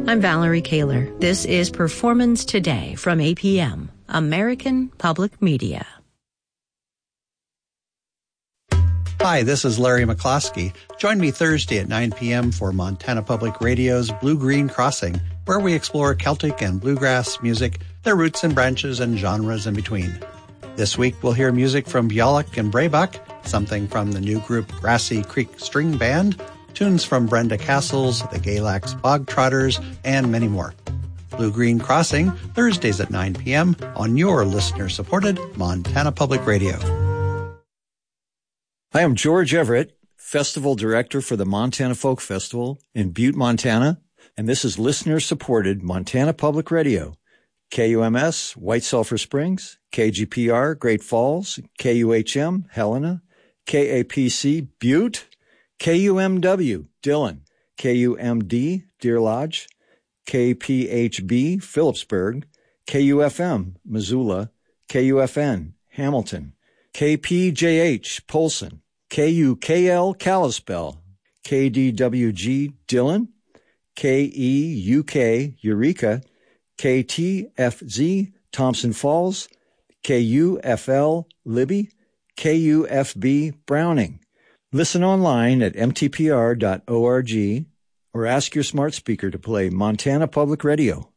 I'm Valerie Kaler. This is Performance Today from APM, American Public Media. Hi, this is Larry McCloskey. Join me Thursday at 9 p.m. for Montana Public Radio's Blue-Green Crossing, where we explore Celtic and bluegrass music, their roots and branches and genres in between. This week we'll hear music from Bialik and Braybuck, something from the new group Grassy Creek String Band, tunes from Brenda Castles, the Galax Bog Trotters, and many more. Blue-Green Crossing, Thursdays at 9 p.m. on your listener-supported Montana Public Radio. Hi, I'm George Everett, Festival Director for the Montana Folk Festival in Butte, Montana, and this is listener-supported Montana Public Radio. KUMS, White Sulphur Springs, KGPR, Great Falls, KUHM, Helena, KAPC, Butte, KUMW, Dillon, KUMD, Deer Lodge, KPHB, Phillipsburg, KUFM, Missoula, KUFN, Hamilton, KPJH, Polson, KUKL, Kalispell, KDWG, Dillon, KEUK, Eureka, KTFZ, Thompson Falls, KUFL, Libby, KUFB, Browning. Listen online at mtpr.org or ask your smart speaker to play Montana Public Radio.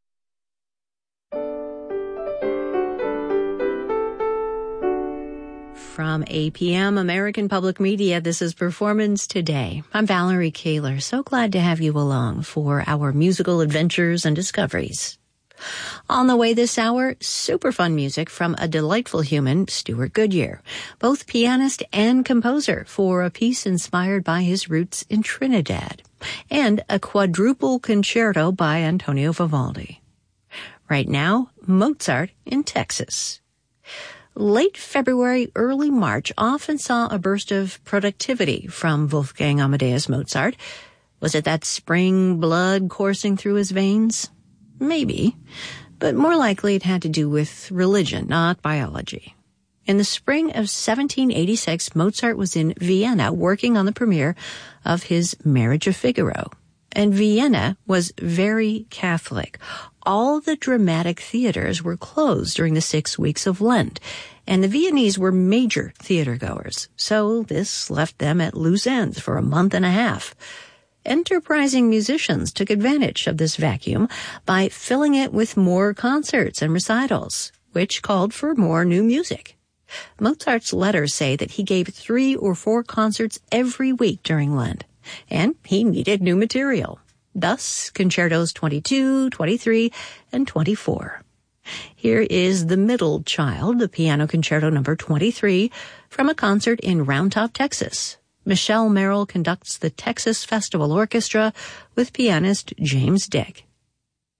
From APM, American Public Media, this is Performance Today. I'm Valerie Kaler. So glad to have you along for our musical adventures and discoveries. On the way this hour, super fun music from a delightful human, Stuart Goodyear, both pianist and composer for a piece inspired by his roots in Trinidad, and a quadruple concerto by Antonio Vivaldi. Right now, Mozart in Texas. Late February, early March often saw a burst of productivity from Wolfgang Amadeus Mozart. Was it that spring blood coursing through his veins? Maybe, but more likely it had to do with religion, not biology. In the spring of 1786, Mozart was in Vienna working on the premiere of his Marriage of Figaro. And Vienna was very Catholic. All the dramatic theaters were closed during the 6 weeks of Lent, and the Viennese were major theatergoers, so this left them at loose ends for a month and a half. Enterprising musicians took advantage of this vacuum by filling it with more concerts and recitals, which called for more new music. Mozart's letters say that he gave 3 or 4 concerts every week during Lent, and he needed new material. Thus, Concertos 22, 23, and 24. Here is The Middle Child, the Piano Concerto No. 23, from a concert in Round Top, Texas. Michelle Merrill conducts the Texas Festival Orchestra with pianist James Dick.